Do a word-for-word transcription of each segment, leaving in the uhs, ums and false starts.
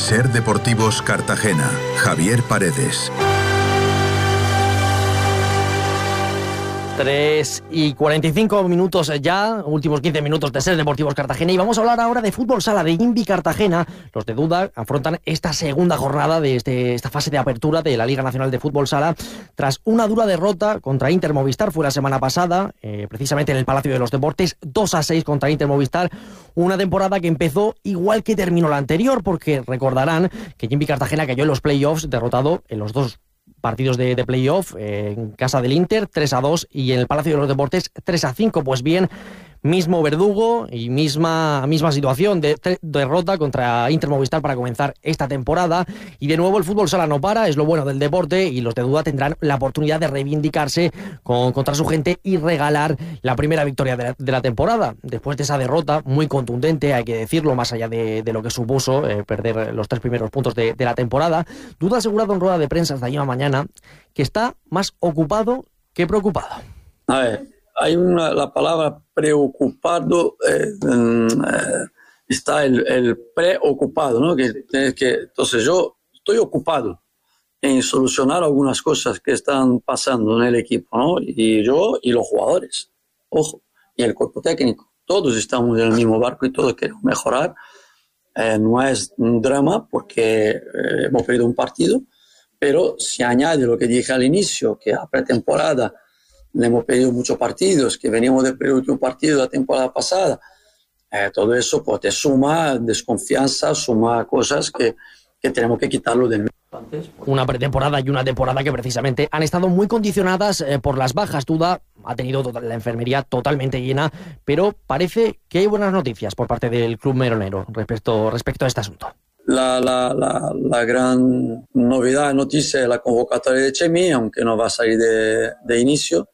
Ser Deportivos Cartagena, Javier Paredes. tres y cuarenta y cinco minutos ya, últimos quince minutos de Ser Deportivos Cartagena, y vamos a hablar ahora de fútbol sala, de Invi Cartagena. Los de Duda afrontan esta segunda jornada de este, esta fase de apertura de la Liga Nacional de Fútbol Sala tras una dura derrota contra Inter Movistar. Fue la semana pasada, eh, precisamente en el Palacio de los Deportes, dos a seis contra Inter Movistar. Una temporada que empezó igual que terminó la anterior, porque recordarán que Invi Cartagena cayó en los playoffs, derrotado en los dos partidos de, de playoff, eh, en casa del Inter tres a dos y en el Palacio de los Deportes tres a cinco. Pues bien, mismo verdugo y misma, misma situación de, de derrota contra Inter Movistar para comenzar esta temporada. Y de nuevo el fútbol sala no para, es lo bueno del deporte, y los de Duda tendrán la oportunidad de reivindicarse con, contra su gente y regalar la primera victoria de la, de la temporada. Después de esa derrota muy contundente, hay que decirlo, más allá de, de lo que supuso eh, perder los tres primeros puntos de, de la temporada, Duda ha asegurado en rueda de prensa hasta ayer mañana que está más ocupado que preocupado. A ver, hay una, la palabra preocupado, eh, eh, está el, el preocupado, ¿no? Que, que, entonces yo estoy ocupado en solucionar algunas cosas que están pasando en el equipo, ¿no? Y yo y los jugadores, ojo, y el cuerpo técnico, todos estamos en el mismo barco y todos queremos mejorar. Eh, no es un drama porque eh, hemos perdido un partido, pero si añade lo que dije al inicio, que a pretemporada le hemos perdido muchos partidos, que veníamos de perder el último partido la temporada pasada, eh, todo eso pues te suma desconfianza, suma cosas que, que tenemos que quitarlo del medio. Una pretemporada y una temporada que precisamente han estado muy condicionadas eh, por las bajas. Duda ha tenido total, la enfermería totalmente llena, pero parece que hay buenas noticias por parte del club meronero respecto, respecto a este asunto. La, la, la, la gran novedad, noticia es la convocatoria de Chemi, aunque no va a salir de, de inicio.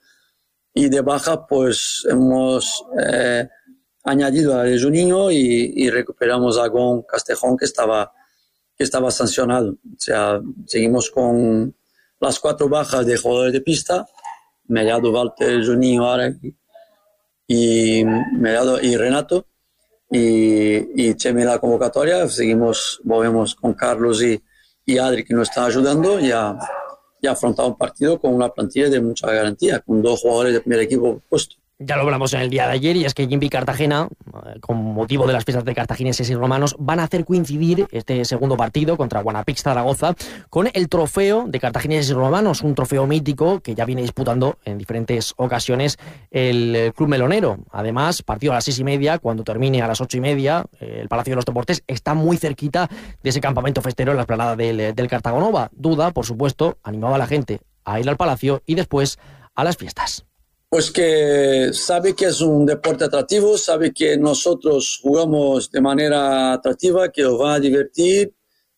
Y de baja, pues hemos eh, añadido a Juninho y, y recuperamos a Gon Castejón, que estaba, que estaba sancionado. O sea, seguimos con las cuatro bajas de jugadores de pista, Mellado, Walter, Juninho, ahora y, y, Mellado y Renato. Y, y Chemi la convocatoria, seguimos, volvemos con Carlos y, y Adri, que nos están ayudando, y a, y a afrontar un partido con una plantilla de mucha garantía, con dos jugadores de primer equipo puesto. Ya lo hablamos en el día de ayer, y es que Invi Cartagena, con motivo de las fiestas de cartagineses y romanos, van a hacer coincidir este segundo partido contra Guanapix Zaragoza con el trofeo de cartagineses y romanos, un trofeo mítico que ya viene disputando en diferentes ocasiones el club melonero. Además, partido a las seis y media, cuando termine a las ocho y media, el Palacio de los Deportes está muy cerquita de ese campamento festero en la explanada del, del Cartagonova. Duda, por supuesto, animaba a la gente a ir al Palacio y después a las fiestas. Pues que sabe que es un deporte atractivo, sabe que nosotros jugamos de manera atractiva, que os va a divertir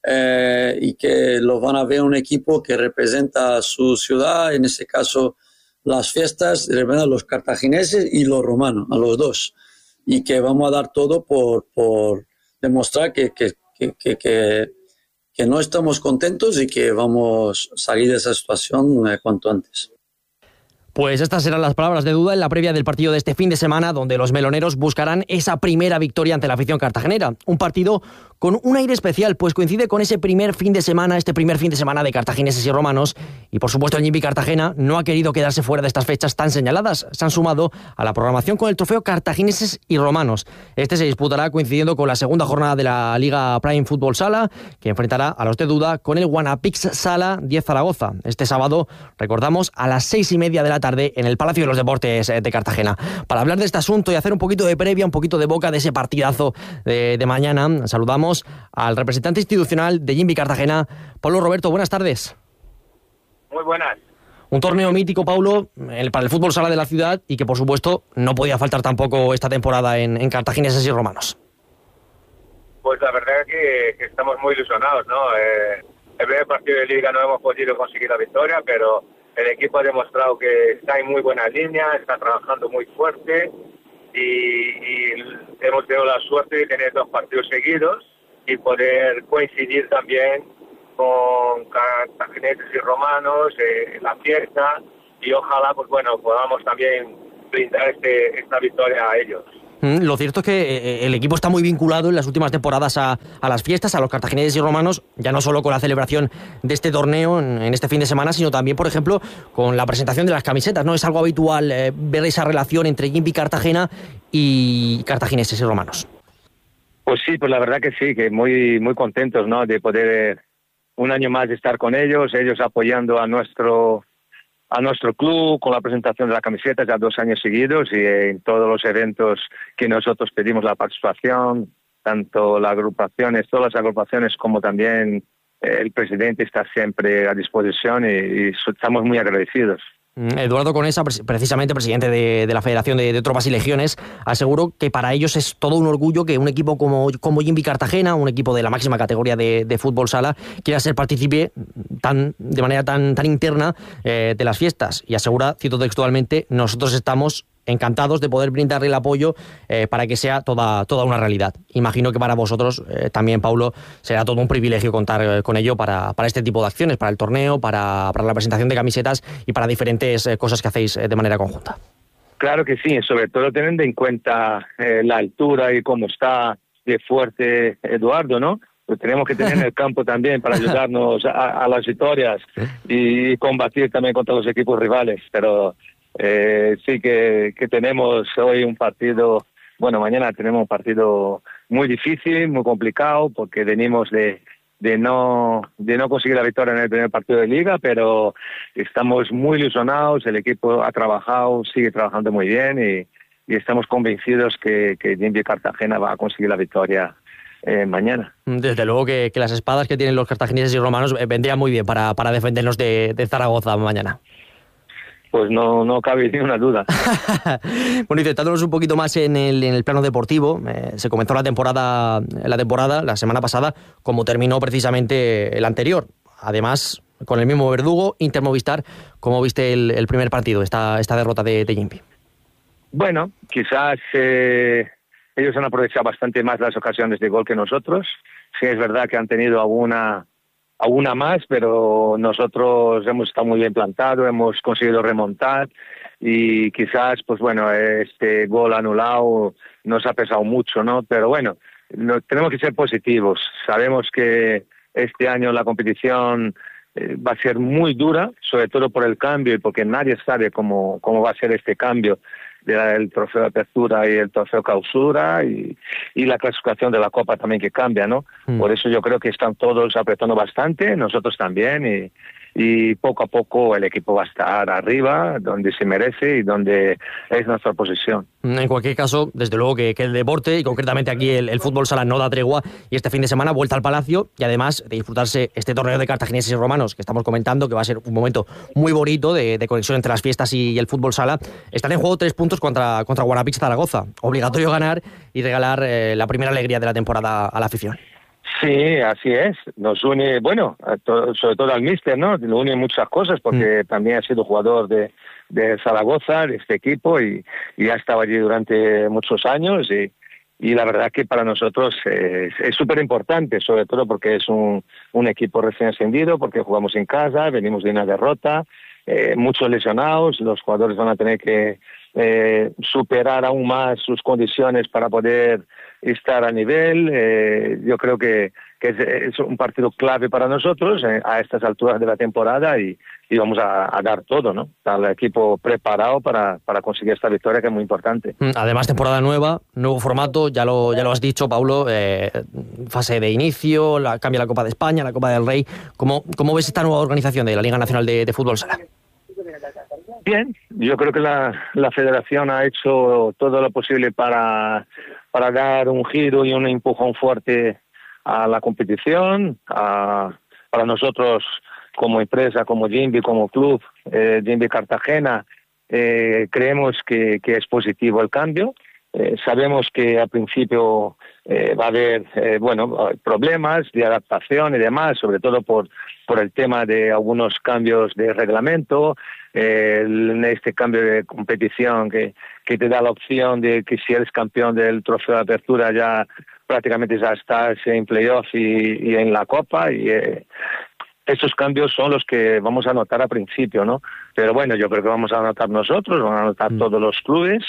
eh, y que lo van a ver un equipo que representa a su ciudad, en este caso las fiestas, representan a los cartagineses y los romanos, a los dos. Y que vamos a dar todo por, por demostrar que, que, que, que, que, que no estamos contentos y que vamos a salir de esa situación eh, cuanto antes. Pues estas serán las palabras de Duda en la previa del partido de este fin de semana, donde los meloneros buscarán esa primera victoria ante la afición cartagenera. Un partido con un aire especial, pues coincide con ese primer fin de semana, este primer fin de semana de cartagineses y romanos. Y por supuesto el Invi Cartagena no ha querido quedarse fuera de estas fechas tan señaladas. Se han sumado a la programación con el trofeo cartagineses y romanos. Este se disputará coincidiendo con la segunda jornada de la Liga Prime Fútbol Sala, que enfrentará a los de Duda con el Guanapix Sala diez Zaragoza. Este sábado, recordamos, a las seis y media de la tarde en el Palacio de los Deportes de Cartagena. Para hablar de este asunto y hacer un poquito de previa, un poquito de boca de ese partidazo de, de mañana, saludamos al representante institucional de Invi Cartagena, Paulo Roberto. Buenas tardes. Muy buenas. Un torneo mítico, Paulo, el, para el fútbol sala de la ciudad, y que por supuesto no podía faltar tampoco esta temporada en, en cartagineses y romanos. Pues la verdad es que, que estamos muy ilusionados, ¿no? Eh, el primer partido de Liga no hemos podido conseguir la victoria, pero el equipo ha demostrado que está en muy buena línea, está trabajando muy fuerte y, y hemos tenido la suerte de tener dos partidos seguidos y poder coincidir también con cartagineses y romanos en eh, la fiesta, y ojalá pues bueno podamos también brindar este, esta victoria a ellos. Mm, lo cierto es que eh, el equipo está muy vinculado en las últimas temporadas a, a las fiestas, a los cartagineses y romanos, ya no solo con la celebración de este torneo en, en este fin de semana, sino también, por ejemplo, con la presentación de las camisetas, ¿no? Es algo habitual eh, ver esa relación entre Jimby Cartagena y cartagineses y romanos. Pues sí, pues la verdad que sí, que muy, muy contentos, ¿no? De poder un año más estar con ellos, ellos apoyando a nuestro a nuestro club con la presentación de la camiseta ya dos años seguidos y en todos los eventos que nosotros pedimos la participación, tanto las agrupaciones, todas las agrupaciones como también el presidente está siempre a disposición y, y estamos muy agradecidos. Eduardo Conesa, precisamente presidente de, de la Federación de, de Tropas y Legiones, aseguró que para ellos es todo un orgullo que un equipo como, como Jimby Cartagena, un equipo de la máxima categoría de, de fútbol sala, quiera ser partícipe tan, de manera tan, tan interna eh, de las fiestas. Y asegura, cito textualmente, nosotros estamos encantados de poder brindarle el apoyo eh, para que sea toda, toda una realidad. Imagino que para vosotros eh, también, Paulo, será todo un privilegio contar eh, con ello para, para este tipo de acciones, para el torneo, para, para la presentación de camisetas y para diferentes eh, cosas que hacéis eh, de manera conjunta. Claro que sí, sobre todo teniendo en cuenta eh, la altura y cómo está de fuerte Eduardo, ¿no? Pues tenemos que tener en el campo también para ayudarnos a, a las victorias y combatir también contra los equipos rivales, pero Eh, sí que, que tenemos hoy un partido, bueno, mañana tenemos un partido muy difícil, muy complicado, porque venimos de, de, no, de no conseguir la victoria en el primer partido de Liga, pero estamos muy ilusionados, el equipo ha trabajado, sigue trabajando muy bien y, y estamos convencidos que, que Jimby Cartagena va a conseguir la victoria eh, mañana. Desde luego que, que las espadas que tienen los cartagineses y romanos eh, vendrían muy bien para, para defendernos de, de Zaragoza mañana. Pues no, no cabe ninguna duda. Bueno, y centrándonos un poquito más en el, en el plano deportivo, eh, se comenzó la temporada, la temporada la semana pasada, como terminó precisamente el anterior. Además, con el mismo verdugo, Inter Movistar. ¿Cómo viste el, el primer partido, esta, esta derrota de, de Jimby? Bueno, quizás eh, ellos han aprovechado bastante más las ocasiones de gol que nosotros. Sí, es verdad que han tenido alguna... alguna más, pero nosotros hemos estado muy bien plantados, hemos conseguido remontar y quizás, pues bueno, este gol anulado nos ha pesado mucho, ¿no? Pero bueno, no, tenemos que ser positivos. Sabemos que este año la competición eh, va a ser muy dura, sobre todo por el cambio y porque nadie sabe cómo, cómo va a ser este cambio del trofeo de apertura y el trofeo clausura y, y la clasificación de la Copa también que cambia, ¿no? Mm. Por eso yo creo que están todos apretando bastante, nosotros también, y, y poco a poco el equipo va a estar arriba, donde se merece y donde es nuestra posición. En cualquier caso, desde luego que, que el deporte, y concretamente aquí el, el fútbol sala, no da tregua, y este fin de semana vuelta al Palacio, y además de disfrutarse este torneo de cartagineses y romanos, que estamos comentando, que va a ser un momento muy bonito de, de conexión entre las fiestas y, y el fútbol sala. Están en juego tres puntos contra, contra Guanapix Zaragoza. Obligatorio ganar y regalar eh, la primera alegría de la temporada a la afición. Sí, así es. Nos une, bueno, to, sobre todo al míster, ¿no? Nos une muchas cosas porque mm. también ha sido jugador de, de Zaragoza, de este equipo, y, y ha estado allí durante muchos años y, y la verdad que para nosotros eh, es súper importante, sobre todo porque es un, un equipo recién ascendido, porque jugamos en casa, venimos de una derrota, eh, muchos lesionados, los jugadores van a tener que eh, superar aún más sus condiciones para poder estar a nivel. Eh, yo creo que, que es, es un partido clave para nosotros eh, a estas alturas de la temporada y, y vamos a, a dar todo, ¿no? Está el equipo preparado para, para conseguir esta victoria, que es muy importante. Además, temporada nueva, nuevo formato, ya lo, ya lo has dicho, Paulo, eh, fase de inicio, la, cambia la Copa de España, la Copa del Rey. ¿Cómo, cómo ves esta nueva organización de la Liga Nacional de, de Fútbol Sala? Bien, yo creo que la, la federación ha hecho todo lo posible para, para dar un giro y un empujón fuerte a la competición. A, para nosotros, como empresa, como Jimby, como club, eh, Jimby Cartagena, eh, creemos que, que es positivo el cambio. Eh, sabemos que al principio eh, va a haber eh, bueno, problemas de adaptación y demás, sobre todo por, por el tema de algunos cambios de reglamento, eh, en este cambio de competición que, que te da la opción de que si eres campeón del trofeo de apertura ya prácticamente ya estás en playoff y, y en la Copa, y eh, estos cambios son los que vamos a notar al principio, ¿no? Pero bueno, yo creo que vamos a notar nosotros, van a notar mm. todos los clubes.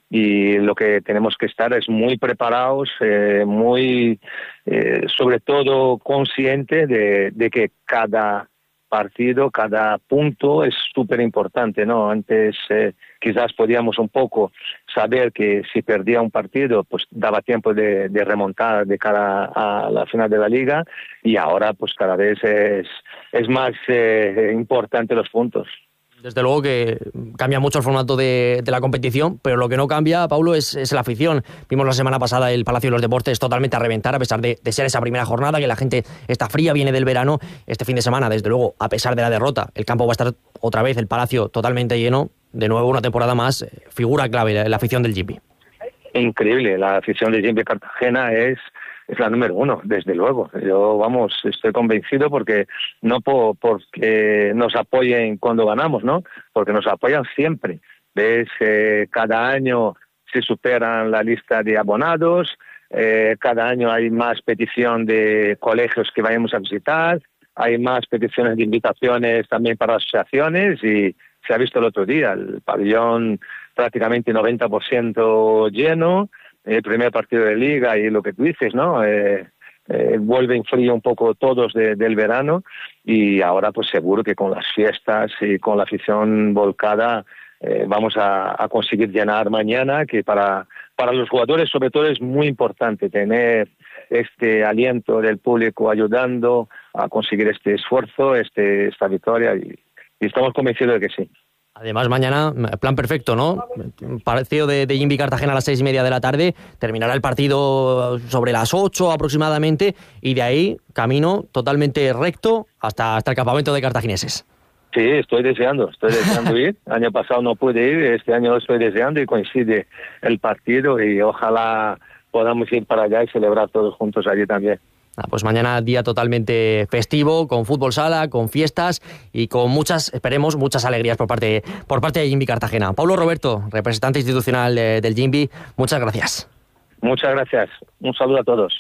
y lo que tenemos que estar es muy preparados, eh, muy, eh, sobre todo consciente de, de que cada partido, cada punto es súper importante, ¿no? Antes eh, quizás podíamos un poco saber que si perdía un partido, pues daba tiempo de, de remontar de cara a la final de la Liga, y ahora pues cada vez es, es más eh, importante los puntos. Desde luego que cambia mucho el formato de, de la competición, pero lo que no cambia, Paulo, es, es la afición. Vimos la semana pasada el Palacio de los Deportes totalmente a reventar, a pesar de, de ser esa primera jornada, que la gente está fría, viene del verano. Este fin de semana, desde luego, a pesar de la derrota, el campo va a estar otra vez, el Palacio totalmente lleno. De nuevo, una temporada más, figura clave la, la afición del Gimbi. Increíble, la afición del Gimbi Cartagena es... es la número uno, desde luego. Yo, vamos, estoy convencido porque no por, porque nos apoyen cuando ganamos, ¿no? Porque nos apoyan siempre. Ves, eh, cada año se superan la lista de abonados, eh, cada año hay más petición de colegios que vayamos a visitar, hay más peticiones de invitaciones también para asociaciones, y se ha visto el otro día, el pabellón prácticamente noventa por ciento lleno, el primer partido de Liga, y lo que tú dices, ¿no? Eh, eh, vuelven frío un poco todos de, del verano, y ahora pues seguro que con las fiestas y con la afición volcada eh, vamos a, a conseguir llenar mañana, que para, para los jugadores sobre todo es muy importante tener este aliento del público ayudando a conseguir este esfuerzo, este, esta victoria, y, y estamos convencidos de que sí. Además, mañana, plan perfecto, ¿no? Partido de, de Gimbi Cartagena a las seis y media de la tarde. Terminará el partido sobre las ocho aproximadamente, y de ahí camino totalmente recto hasta, hasta el campamento de cartagineses. Sí, estoy deseando, estoy deseando ir. Año pasado no pude ir, este año estoy deseando, y coincide el partido, y ojalá podamos ir para allá y celebrar todos juntos allí también. Pues mañana día totalmente festivo, con fútbol sala, con fiestas y con muchas, esperemos, muchas alegrías por parte, por parte de Gimbi Cartagena. Paulo Roberto, representante institucional de, del Gimbi, muchas gracias. Muchas gracias. Un saludo a todos.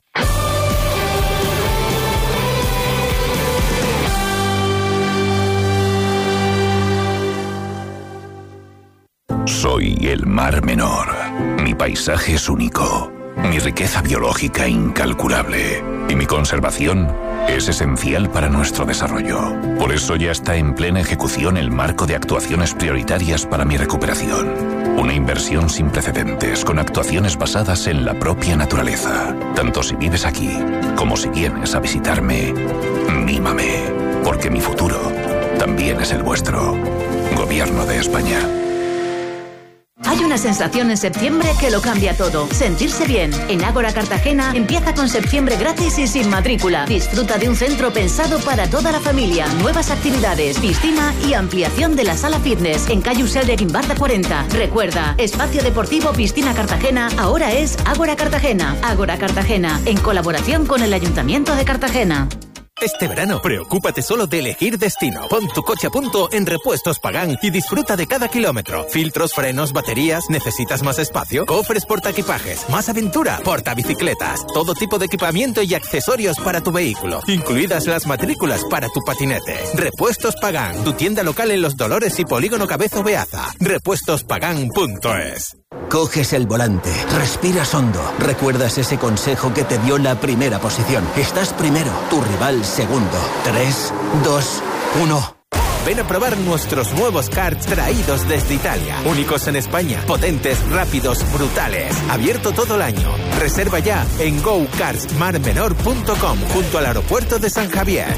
Soy el Mar Menor. Mi paisaje es único. Mi riqueza biológica incalculable y mi conservación es esencial para nuestro desarrollo. Por eso ya está en plena ejecución el marco de actuaciones prioritarias para mi recuperación. Una inversión sin precedentes con actuaciones basadas en la propia naturaleza. Tanto si vives aquí como si vienes a visitarme, mímame, porque mi futuro también es el vuestro. Gobierno de España. Hay una sensación en septiembre que lo cambia todo. Sentirse bien. En Ágora Cartagena empieza con septiembre gratis y sin matrícula. Disfruta de un centro pensado para toda la familia. Nuevas actividades, piscina y ampliación de la sala fitness en calle Usel de Guimbarda cuarenta. Recuerda, Espacio Deportivo Piscina Cartagena ahora es Ágora Cartagena. Ágora Cartagena, en colaboración con el Ayuntamiento de Cartagena. Este verano, preocúpate solo de elegir destino. Pon tu coche a punto en Repuestos Pagán y disfruta de cada kilómetro. Filtros, frenos, baterías. ¿Necesitas más espacio? Cofres portaequipajes, más aventura, portabicicletas, todo tipo de equipamiento y accesorios para tu vehículo, incluidas las matrículas para tu patinete. Repuestos Pagán, tu tienda local en Los Dolores y Polígono Cabezo Beaza. repuestos pagán punto es. Coges el volante, respiras hondo, recuerdas ese consejo que te dio la primera posición. Estás primero, tu rival segundo. Tres, dos, uno. Ven a probar nuestros nuevos karts traídos desde Italia. Únicos en España, potentes, rápidos, brutales. Abierto todo el año. Reserva ya en go karts mar menor punto com, junto al aeropuerto de San Javier.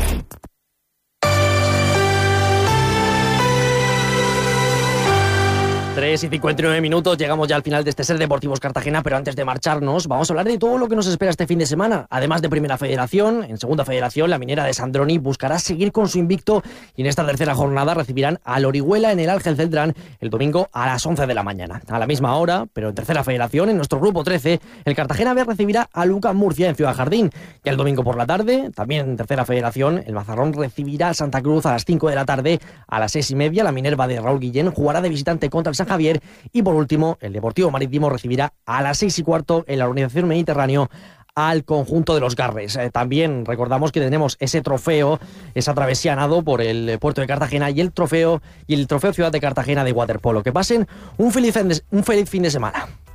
tres y cincuenta y nueve minutos, llegamos ya al final de este Ser Deportivos Cartagena, pero antes de marcharnos vamos a hablar de todo lo que nos espera este fin de semana. Además de Primera Federación, en Segunda Federación, la minera de Sandroni buscará seguir con su invicto, y en esta tercera jornada recibirán al Orihuela en el Ángel Celdrán el domingo a las once de la mañana. A la misma hora, pero en Tercera Federación, en nuestro grupo trece, el Cartagena B recibirá a Luca Murcia en Ciudad Jardín. Y el domingo por la tarde, también en Tercera Federación, el Mazarrón recibirá a Santa Cruz a las cinco de la tarde. A las seis y media, la Minerva de Raúl Guillén jugará de visitante contra el San Javier. Y por último, el Deportivo Marítimo recibirá a las seis y cuarto en la Organización Mediterráneo al conjunto de los Garres. Eh, también recordamos que tenemos ese trofeo, esa travesía a nado por el puerto de Cartagena y el trofeo y el trofeo Ciudad de Cartagena de waterpolo. Que pasen un feliz, un feliz fin de semana.